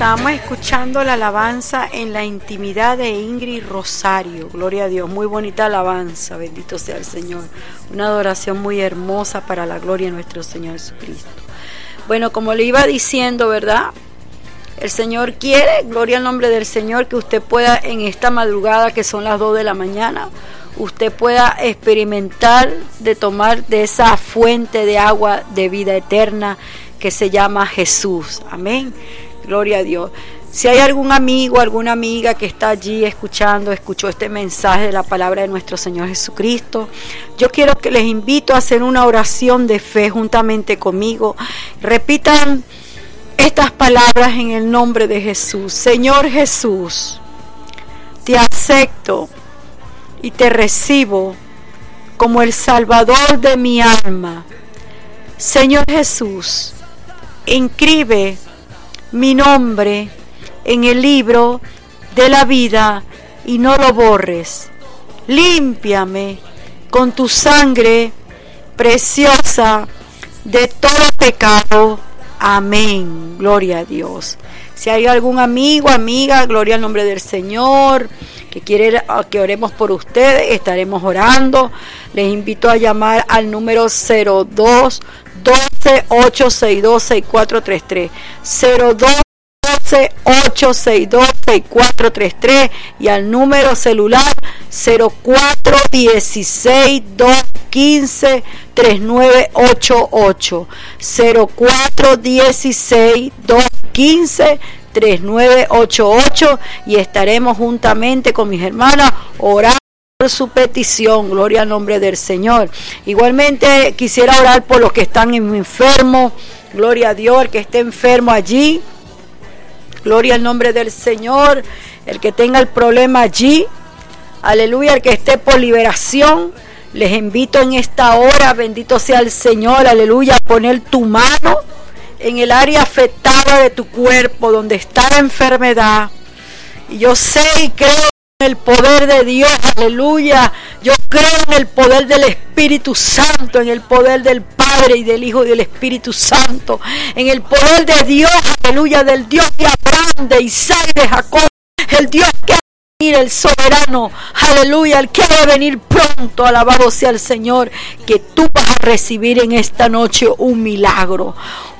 Estábamos escuchando la alabanza en la intimidad de Ingrid Rosario. Gloria a Dios, muy bonita alabanza, bendito sea el Señor. Una adoración muy hermosa para la gloria de nuestro Señor Jesucristo. Bueno, como le iba diciendo, ¿verdad? El Señor quiere, gloria al nombre del Señor, que usted pueda en esta madrugada, que son las 2 de la mañana, usted pueda experimentar de tomar de esa fuente de agua de vida eterna que se llama Jesús. Amén. Gloria a Dios. Si hay algún amigo, alguna amiga que está allí escuchó este mensaje de la palabra de nuestro Señor Jesucristo, yo quiero que les invito a hacer una oración de fe juntamente conmigo. Repitan estas palabras en el nombre de Jesús. Señor Jesús, te acepto y te recibo como el Salvador de mi alma. Señor Jesús, inscribe mi nombre en el libro de la vida y no lo borres. Límpiame con tu sangre preciosa de todo pecado. Amén. Gloria a Dios. Si hay algún amigo, amiga, gloria al nombre del Señor, que quiere que oremos por ustedes, estaremos orando. Les invito a llamar al número 02 12 862 6433 02 12 862 6433 y al número celular 0416 215 3988 0416 215 3988 y estaremos juntamente con mis hermanas orando por su petición. Gloria al nombre del Señor. Igualmente quisiera orar por los que están enfermos. Gloria a Dios, el que esté enfermo allí. Gloria al nombre del Señor. El que tenga el problema allí. Aleluya, el que esté por liberación. Les invito en esta hora, bendito sea el Señor, aleluya, a poner tu mano en el área afectada de tu cuerpo, donde está la enfermedad. Y yo sé y creo en el poder de Dios, aleluya. Yo creo en el poder del Espíritu Santo, en el poder del Padre y del Hijo y del Espíritu Santo, en el poder de Dios, aleluya, del Dios de Abraham, de Isaac y de Jacob, el Dios que el soberano, aleluya, el que debe venir pronto, alabado sea el Señor, que tú vas a recibir en esta noche un milagro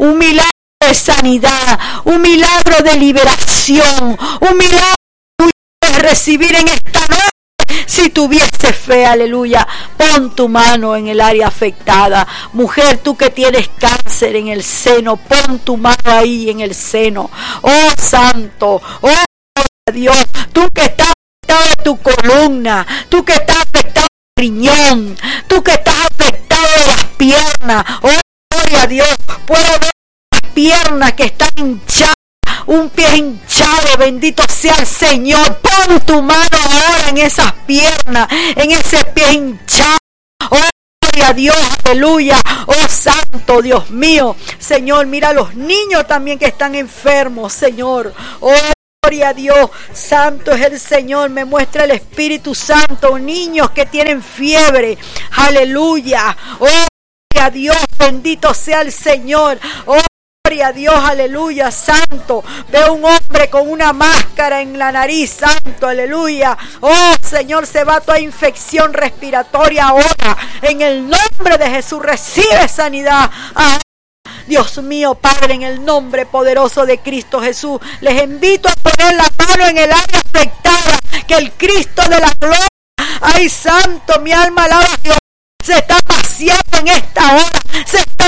de sanidad, un milagro de liberación, un milagro de recibir en esta noche. Si tuviese fe, aleluya, pon tu mano en el área afectada. Mujer, tú que tienes cáncer en el seno, pon tu mano ahí en el seno. Oh Santo, oh Dios, tú que estás afectado de tu columna, tú que estás afectado del riñón, tú que estás afectado de las piernas, oh gloria a Dios, puedo ver las piernas que están hinchadas, un pie hinchado, bendito sea el Señor, pon tu mano ahora en esas piernas, en ese pie hinchado, oh gloria a Dios, aleluya, oh Santo Dios mío, Señor, mira a los niños también que están enfermos, Señor, oh gloria a Dios, santo es el Señor, me muestra el Espíritu Santo, niños que tienen fiebre, aleluya, oh gloria a Dios, bendito sea el Señor, oh gloria a Dios, aleluya, santo, veo un hombre con una máscara en la nariz, santo, aleluya, oh Señor, se va toda infección respiratoria ahora, en el nombre de Jesús, recibe sanidad, Dios mío, Padre, en el nombre poderoso de Cristo Jesús, les invito a poner la mano en el área afectada, que el Cristo de la gloria, ay santo, mi alma alaba a Dios, se está paseando en esta hora, se está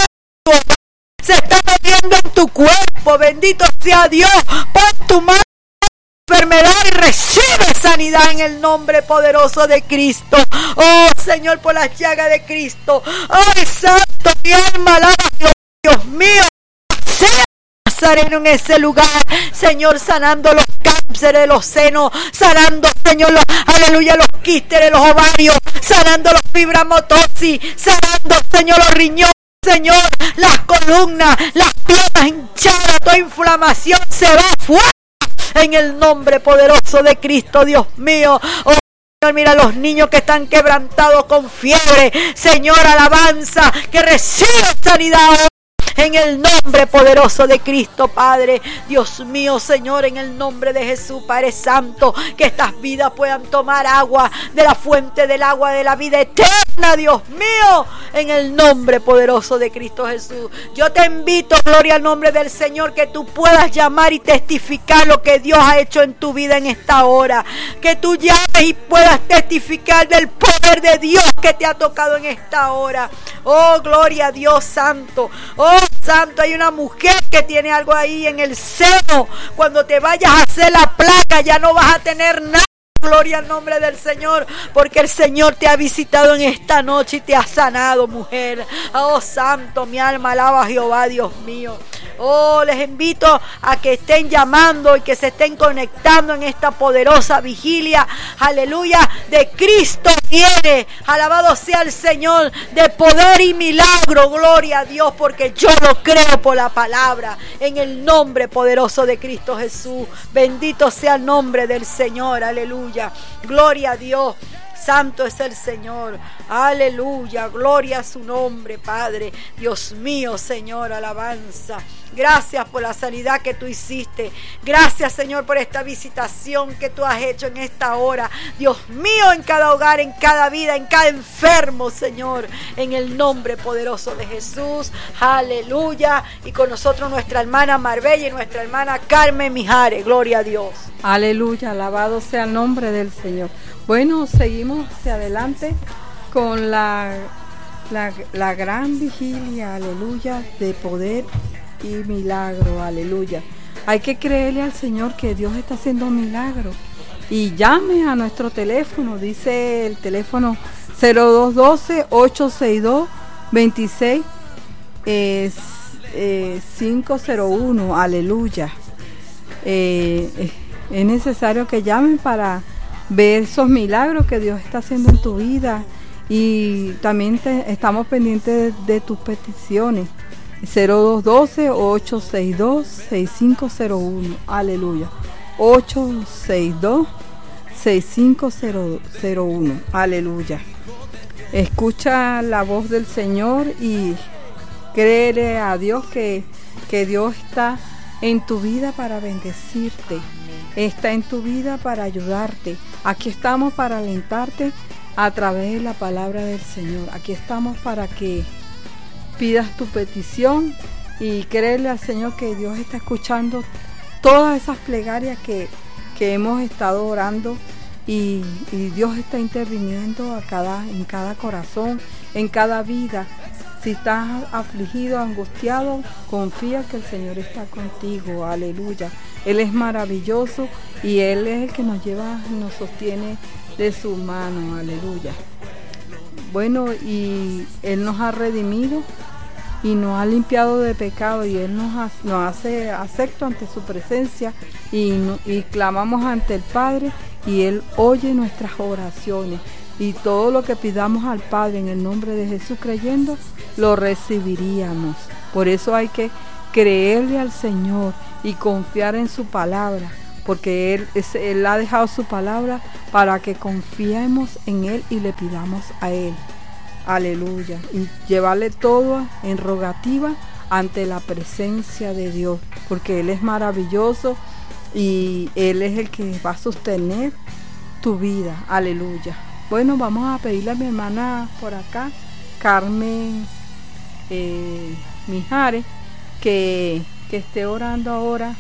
moviendo en tu cuerpo, bendito sea Dios, pon tu mano en la enfermedad y recibe sanidad en el nombre poderoso de Cristo, oh Señor, por la llaga de Cristo, ay santo, mi alma alaba a Dios. Dios mío, sea Nazareno en ese lugar, Señor, sanando los cánceres de los senos, sanando, Señor, aleluya, los quistes, los ovarios, sanando los fibromatoses, sanando, Señor, los riñones, Señor, las columnas, las piernas hinchadas, toda inflamación se va fuera en el nombre poderoso de Cristo, Dios mío, oh Señor, mira a los niños que están quebrantados con fiebre, Señor, alabanza, que reciban sanidad en el nombre poderoso de Cristo, Padre. Dios mío, Señor, en el nombre de Jesús, Padre Santo, que estas vidas puedan tomar agua de la fuente del agua de la vida eterna, Dios mío, en el nombre poderoso de Cristo Jesús. Yo te invito, gloria al nombre del Señor, que tú puedas llamar y testificar lo que Dios ha hecho en tu vida en esta hora. Que tú llames y puedas testificar del poder de Dios que te ha tocado en esta hora. Oh, gloria a Dios santo. Oh, santo, hay una mujer que tiene algo ahí en el seno. Cuando te vayas a hacer la placa ya no vas a tener nada. Gloria al nombre del Señor, porque el Señor te ha visitado en esta noche y te ha sanado, mujer. Oh, santo, mi alma alaba a Jehová, Dios mío. Oh, les invito a que estén llamando y que se estén conectando en esta poderosa vigilia. Aleluya, de Cristo viene. Alabado sea el Señor, de poder y milagro. Gloria a Dios, porque yo lo creo por la palabra. En el nombre poderoso de Cristo Jesús. Bendito sea el nombre del Señor. Aleluya. Gloria a Dios. Santo es el Señor, aleluya, gloria a su nombre, Padre. Dios mío, Señor, alabanza. Gracias por la sanidad que tú hiciste. Gracias, Señor, por esta visitación que tú has hecho en esta hora. Dios mío, en cada hogar, en cada vida, en cada enfermo, Señor, en el nombre poderoso de Jesús, aleluya. Y con nosotros nuestra hermana Marbella y nuestra hermana Carmen Mijares, gloria a Dios. Aleluya, alabado sea el nombre del Señor. Bueno, seguimos hacia adelante con la gran vigilia, aleluya, de poder y milagro, aleluya. Hay que creerle al Señor que Dios está haciendo milagros. Y llame a nuestro teléfono, dice el teléfono 0212-862-26-501, aleluya. Es necesario que llamen para ver esos milagros que Dios está haciendo en tu vida, y también estamos pendientes de tus peticiones. 0212-862-6501, aleluya, 862-6501, aleluya. Escucha la voz del Señor y créele a Dios que Dios está en tu vida para bendecirte, está en tu vida para ayudarte. Aquí estamos para alentarte a través de la palabra del Señor. Aquí estamos para que pidas tu petición y créele al Señor que Dios está escuchando todas esas plegarias que hemos estado orando, y Dios está interviniendo en cada corazón, en cada vida. Si estás afligido, angustiado, confía que el Señor está contigo, aleluya. Él es maravilloso y Él es el que nos lleva, nos sostiene de su mano, aleluya. Bueno, y Él nos ha redimido y nos ha limpiado de pecado, y Él nos hace acepto ante su presencia, y clamamos ante el Padre y Él oye nuestras oraciones, y todo lo que pidamos al Padre en el nombre de Jesús creyendo, lo recibiríamos. Por eso hay que creerle al Señor y confiar en su palabra, porque Él ha dejado su palabra para que confiemos en Él y le pidamos a Él, aleluya, y llevarle todo en rogativa ante la presencia de Dios, porque Él es maravilloso y Él es el que va a sostener tu vida, aleluya. Bueno, vamos a pedirle a mi hermana por acá, Carmen Mijares, que esté orando ahora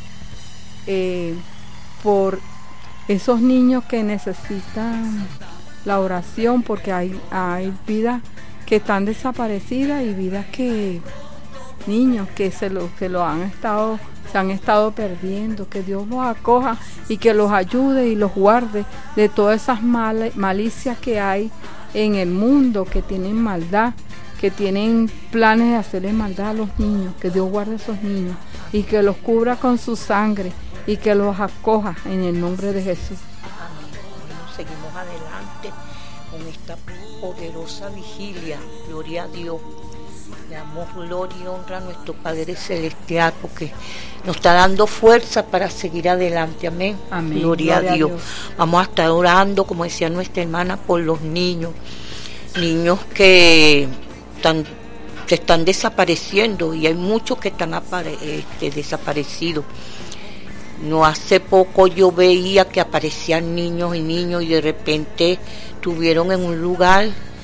por esos niños que necesitan la oración, porque hay vidas que están desaparecidas y vidas niños que se han estado perdiendo. Que Dios los acoja y que los ayude y los guarde de todas esas malicias que hay en el mundo, que tienen maldad, que tienen planes de hacerle maldad a los niños. Que Dios guarde a esos niños y que los cubra con su sangre y que los acoja en el nombre de Jesús. Amén. Bueno, seguimos adelante con esta poderosa vigilia. Gloria a Dios. Le damos gloria y honra a nuestro Padre Celestial, porque nos está dando fuerza para seguir adelante. Amén. Amén. Gloria a Dios. Vamos a estar orando, como decía nuestra hermana, por los niños que se están desapareciendo y hay muchos que están desaparecidos. No hace poco yo veía que aparecían niños y de repente estuvieron en un lugar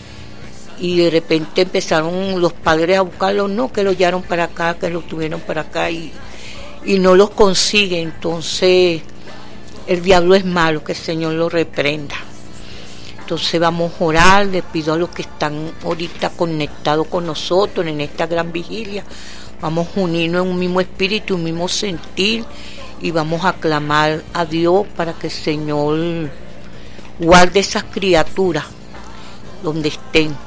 y de repente empezaron los padres a buscarlos, no, que los llevaron para acá, que los tuvieron para acá y no los consigue. Entonces el diablo es malo, que el Señor lo reprenda. Entonces vamos a orar, les pido a los que están ahorita conectados con nosotros en esta gran vigilia, vamos a unirnos en un mismo espíritu, un mismo sentir y vamos a clamar a Dios para que el Señor guarde esas criaturas donde estén.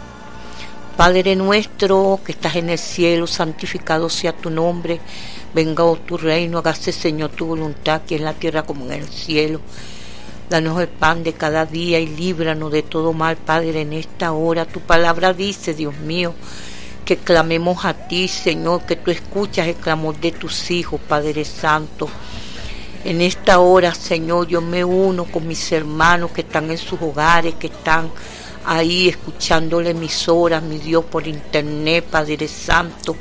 Padre nuestro que estás en el cielo, santificado sea tu nombre, venga tu reino, hágase Señor tu voluntad, aquí en la tierra como en el cielo. Danos el pan de cada día y líbranos de todo mal, Padre, en esta hora. Tu palabra dice, Dios mío, que clamemos a ti, Señor, que tú escuchas el clamor de tus hijos, Padre Santo. En esta hora, Señor, yo me uno con mis hermanos que están en sus hogares, que están ahí escuchando la emisora, mi Dios, por internet, Padre Santo.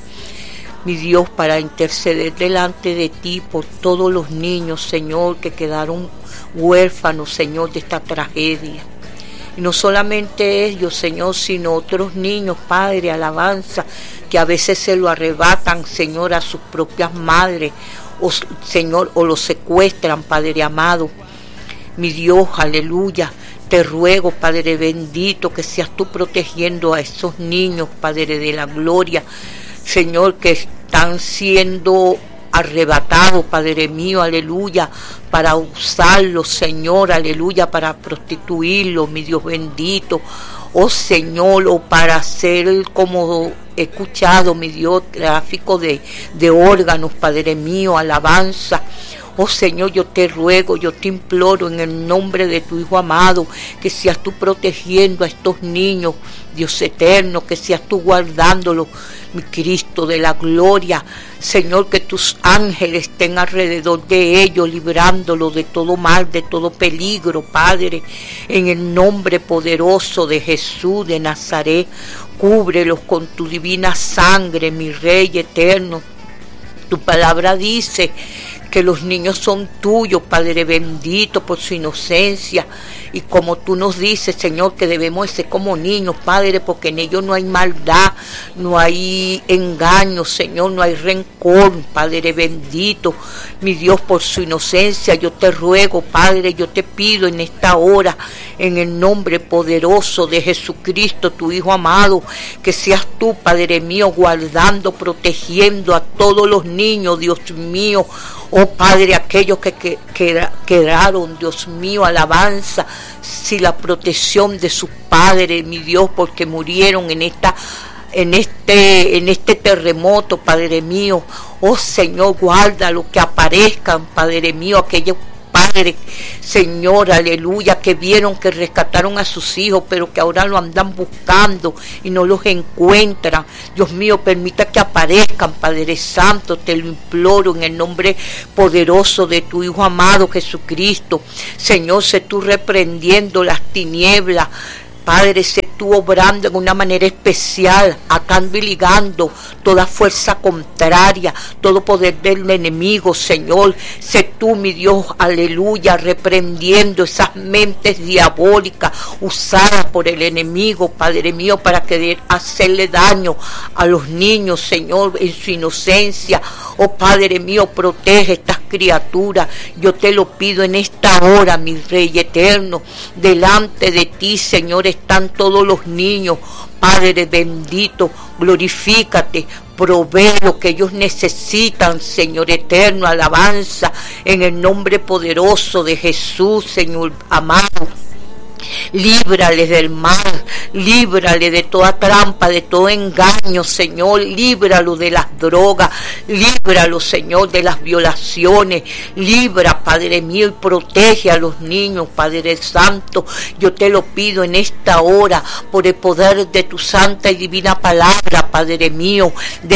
Mi Dios, para interceder delante de ti por todos los niños, Señor, que quedaron huérfanos, Señor, de esta tragedia. Y no solamente ellos, Señor, sino otros niños, Padre, alabanza, que a veces se lo arrebatan, Señor, a sus propias madres, o Señor, o los secuestran, Padre amado. Mi Dios, aleluya, te ruego, Padre bendito, que seas tú protegiendo a esos niños, Padre de la gloria, Señor, que están siendo arrebatados, Padre mío, aleluya, para usarlos, Señor, aleluya, para prostituirlos, mi Dios bendito, oh Señor, o para hacer como he escuchado, mi Dios, tráfico de órganos, Padre mío, alabanza. Oh Señor, yo te ruego, yo te imploro en el nombre de tu Hijo amado, que seas tú protegiendo a estos niños, Dios eterno, que seas tú guardándolos, mi Cristo de la gloria. Señor, que tus ángeles estén alrededor de ellos, librándolos de todo mal, de todo peligro, Padre, en el nombre poderoso de Jesús de Nazaret. Cúbrelos con tu divina sangre, mi Rey eterno. Tu palabra dice que los niños son tuyos, Padre bendito, por su inocencia. Y como tú nos dices, Señor, que debemos ser como niños, Padre, porque en ellos no hay maldad, no hay engaño, Señor, no hay rencor, Padre bendito. Mi Dios, por su inocencia, yo te ruego, Padre, yo te pido en esta hora, en el nombre poderoso de Jesucristo, tu Hijo amado, que seas tú, Padre mío, guardando, protegiendo a todos los niños, Dios mío. Oh Padre, aquellos que quedaron, Dios mío, alabanza, sin la protección de sus padres, mi Dios, porque murieron en este terremoto, Padre mío. Oh Señor, guárdalo, que aparezcan, Padre mío, aquellos Padre, Señor, aleluya, que vieron que rescataron a sus hijos, pero que ahora lo andan buscando y no los encuentran. Dios mío, permita que aparezcan, Padre Santo, te lo imploro en el nombre poderoso de tu Hijo amado Jesucristo. Señor, sé tú reprendiendo las tinieblas, Padre, sé tú obrando en una manera especial, atando y ligando toda fuerza contraria, todo poder del enemigo, Señor. Sé tú, mi Dios, aleluya, reprendiendo esas mentes diabólicas usadas por el enemigo, Padre mío, para querer hacerle daño a los niños, Señor, en su inocencia. Oh Padre mío, protege estas criaturas. Yo te lo pido en esta hora, mi Rey eterno. Delante de ti, Señor, están todos los niños. Padre bendito, glorifícate, provee lo que ellos necesitan, Señor eterno, alabanza, en el nombre poderoso de Jesús, Señor amado. Líbrales del mal, líbrale de toda trampa, de todo engaño, Señor, líbralo de las drogas, líbralo, Señor, de las violaciones, libra, Padre mío, y protege a los niños, Padre Santo. Yo te lo pido en esta hora, por el poder de tu santa y divina palabra, Padre mío, delante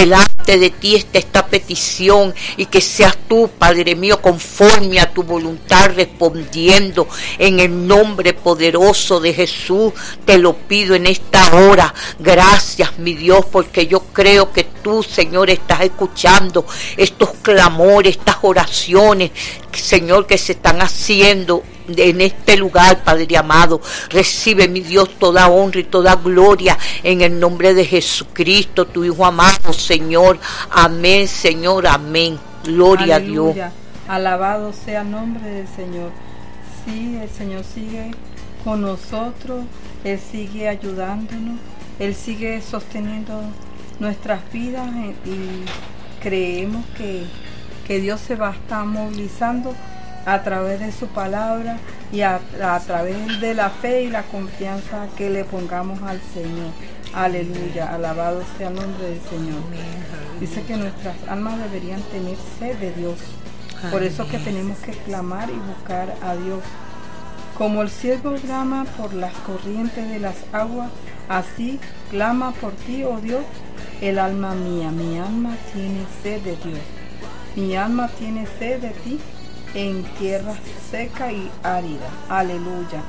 de ti está esta petición y que seas tú, Padre mío, conforme a tu voluntad respondiendo en el nombre poderoso de Jesús. Te lo pido en esta hora. Gracias, mi Dios, porque yo creo que tú, Señor, estás escuchando estos clamores, estas oraciones, Señor, que se están haciendo en este lugar, Padre amado. Recibe, mi Dios, toda honra y toda gloria en el nombre de Jesucristo, tu Hijo amado, Señor. Amén, Señor, amén. Gloria Aleluya. a Dios. Alabado sea el nombre del Señor. Sí, el Señor sigue con nosotros, Él sigue ayudándonos, Él sigue sosteniendo nuestras vidas y creemos que Dios se va a estar movilizando a través de su palabra y a través de la fe y la confianza que le pongamos al Señor. Aleluya, alabado sea el nombre del Señor. Dice que nuestras almas deberían tener sed de Dios. Por eso que tenemos que clamar y buscar a Dios. Como el ciervo clama por las corrientes de las aguas, así clama por ti, oh Dios, el alma mía. Mi alma tiene sed de Dios. Mi alma tiene sed de ti en tierra seca y árida. Aleluya.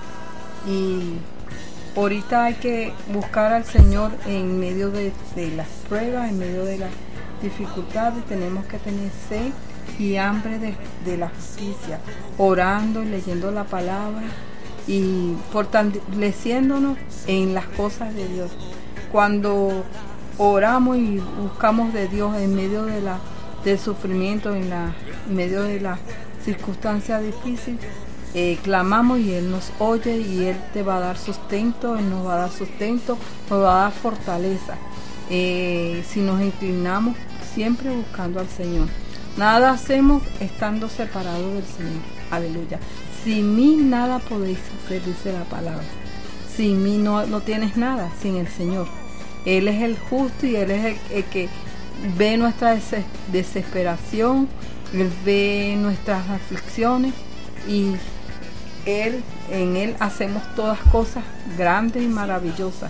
Y ahorita hay que buscar al Señor en medio de las pruebas, en medio de las dificultades. Tenemos que tener sed y hambre de la justicia, orando y leyendo la palabra y fortaleciéndonos en las cosas de Dios. Cuando oramos y buscamos de Dios en medio del sufrimiento, en medio de las circunstancias difíciles, clamamos y Él nos oye y Él te va a dar sustento, Él nos va a dar sustento, nos va a dar fortaleza. Si nos inclinamos siempre buscando al Señor. Nada hacemos estando separados del Señor. Aleluya. Sin mí nada podéis hacer, dice la palabra. Sin mí no tienes nada, sin el Señor. Él es el justo y Él es el que ve nuestra desesperación, Él ve nuestras aflicciones y en Él hacemos todas cosas grandes y maravillosas.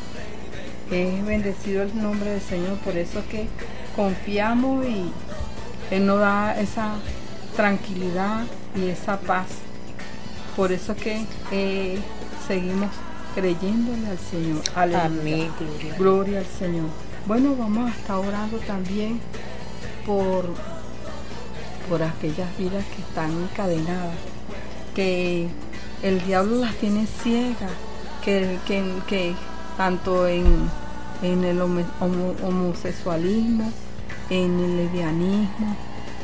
Es bendecido el nombre del Señor, por eso es que confiamos y Él nos da esa tranquilidad y esa paz. Por eso es que seguimos creyéndole al Señor. Aleluya. Amén, Gloria al Señor. Bueno, vamos a estar orando también por aquellas vidas que están encadenadas, que el diablo las tiene ciegas, que tanto en el homosexualismo, en el lesbianismo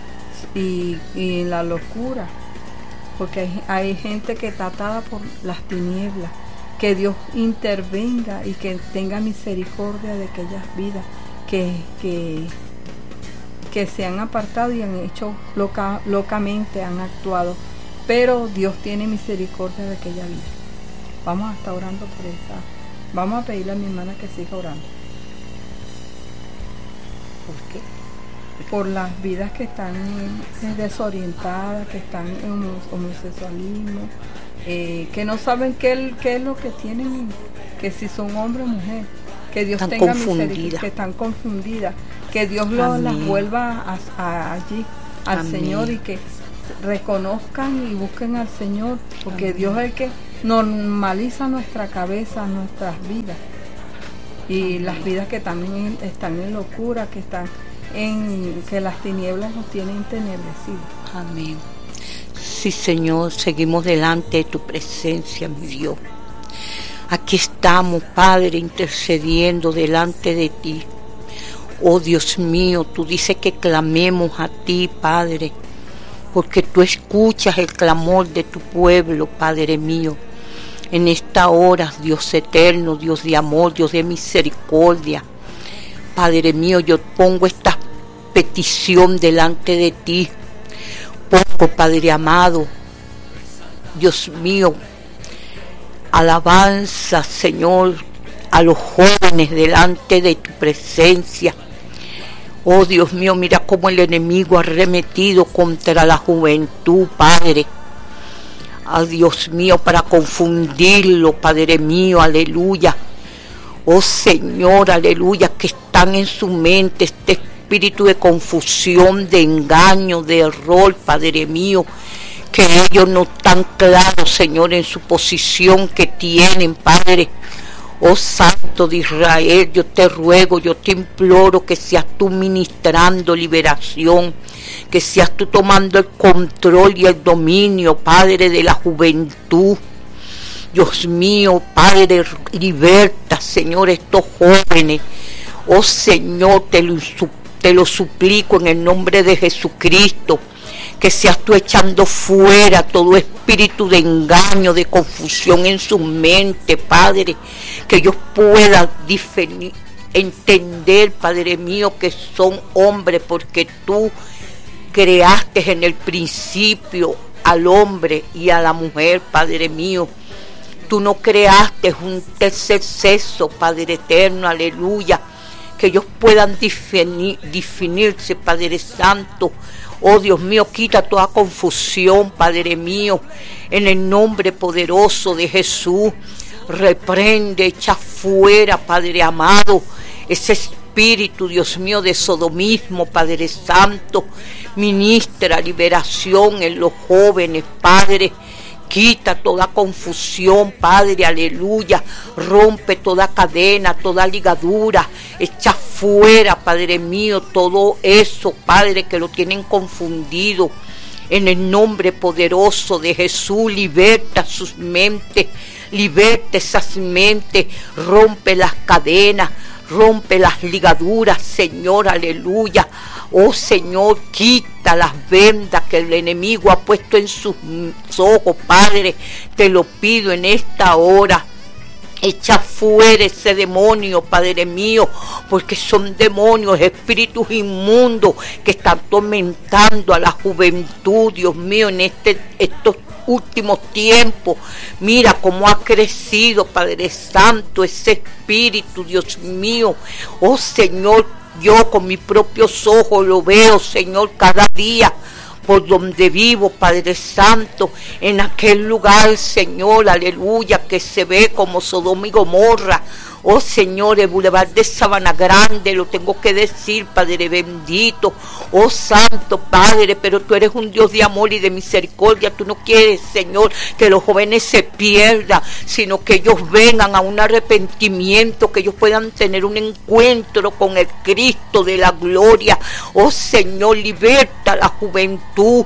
y en la locura, porque hay gente que está atada por las tinieblas. Que Dios intervenga y que tenga misericordia de aquellas vidas que se han apartado y han hecho locamente, han actuado, pero Dios tiene misericordia de aquella vida. Vamos a estar orando por esa. Vamos a pedirle a mi hermana que siga orando. ¿Por qué? Por las vidas que están desorientadas, que están en homosexualismo, que no saben qué es lo que tienen, que si son hombre o mujer, que Dios están tenga confundidas. misericordia, que están confundidas, que Dios las vuelva allí al Amén. Señor y que reconozcan y busquen al Señor, porque Amén. Dios es el que normaliza nuestra cabeza, nuestras vidas y Amén. Las vidas que también están en locura, que están que las tinieblas nos tienen entenebrecidos. Amén. Sí, Señor, seguimos delante de tu presencia, mi Dios. Aquí estamos, Padre, intercediendo delante de ti. Oh Dios mío, tú dices que clamemos a ti, Padre, porque tú escuchas el clamor de tu pueblo, Padre mío. En esta hora, Dios eterno, Dios de amor, Dios de misericordia, Padre mío, yo pongo esta petición delante de ti. Pongo, Padre amado, Dios mío, alabanza, Señor, a los jóvenes delante de tu presencia. Oh Dios mío, mira cómo el enemigo ha arremetido contra la juventud, Padre. Ah, Dios mío, para confundirlo, Padre mío, aleluya. Oh Señor, aleluya, que están en su mente este espíritu de confusión, de engaño, de error, Padre mío, que ellos no están claros, Señor, en su posición que tienen, Padre. Oh Santo de Israel, yo te ruego, yo te imploro que seas tú ministrando liberación, que seas tú tomando el control y el dominio, Padre, de la juventud. Dios mío, Padre, liberta, Señor, estos jóvenes. Oh Señor, te lo suplico en el nombre de Jesucristo, que seas tú echando fuera todo espíritu de engaño, de confusión en su mente, Padre, que ellos puedan entender, Padre mío, que son hombres, porque tú creaste en el principio al hombre y a la mujer, Padre mío. Tú no creaste un tercer sexo, Padre eterno, aleluya, que ellos puedan definirse, Padre Santo. Oh Dios mío, quita toda confusión, Padre mío, en el nombre poderoso de Jesús. Reprende, echa fuera, Padre amado, ese espíritu, Dios mío, de sodomismo, Padre Santo. Ministra liberación en los jóvenes, Padre. Quita toda confusión, Padre, aleluya. Rompe toda cadena, toda ligadura. Echa fuera, Padre mío, todo eso, Padre, que lo tienen confundido. En el nombre poderoso de Jesús, liberta sus mentes, liberta esas mentes, rompe las cadenas, rompe las ligaduras, Señor, aleluya. Oh Señor, quita las vendas que el enemigo ha puesto en sus ojos, Padre, te lo pido en esta hora. Echa fuera ese demonio, Padre mío, porque son demonios, espíritus inmundos que están tormentando a la juventud, Dios mío, en estos últimos tiempos. Mira cómo ha crecido, Padre Santo, ese espíritu, Dios mío. Oh Señor, yo con mis propios ojos lo veo, Señor, cada día por donde vivo, Padre Santo, en aquel lugar, Señor, aleluya, que se ve como Sodoma y Gomorra. Oh Señor, el bulevar de Sabana Grande, lo tengo que decir, Padre bendito. Oh Santo Padre, pero tú eres un Dios de amor y de misericordia. Tú no quieres, Señor, que los jóvenes se pierdan, sino que ellos vengan a un arrepentimiento, que ellos puedan tener un encuentro con el Cristo de la gloria. Oh Señor, liberta la juventud,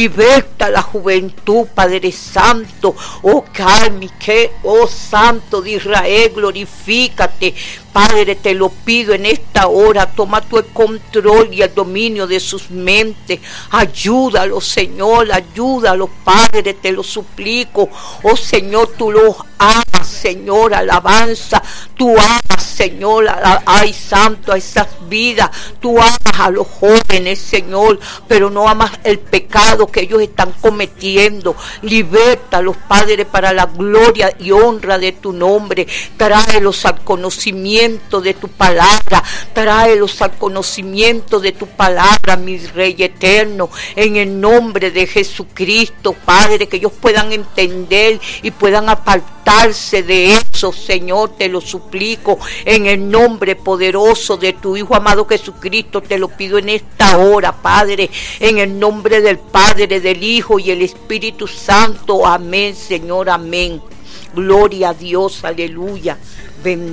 Padre Santo. Oh Carmen, oh Santo de Israel, glorifica. Padre, te lo pido en esta hora, toma tú el control y el dominio de sus mentes. Ayúdalos, Señor, ayúdalos, Padre, te lo suplico. Oh Señor, tú los amas, Señor, alabanza. Tú amas, Señor, ay Santo, a esas vidas. Tú amas a los jóvenes, Señor, pero no amas el pecado que ellos están cometiendo. Libértalos, Padre, para la gloria y honra de tu nombre. Tráelos al conocimiento de tu palabra, tráelos al conocimiento de tu palabra, mi Rey eterno, en el nombre de Jesucristo, Padre, que ellos puedan entender y puedan apartarse de eso, Señor, te lo suplico, en el nombre poderoso de tu Hijo amado Jesucristo, te lo pido en esta hora, Padre, en el nombre del Padre, del Hijo y el Espíritu Santo, amén, Señor, amén. Gloria a Dios, aleluya.